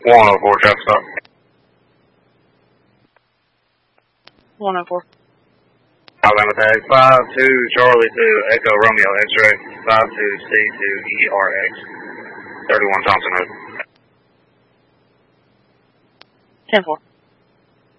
104, traffic stop. 104. Alabama tag 52 Charlie 2 Echo Romeo X-ray 52 C2 ERX 31 Thompson Road. 10-4.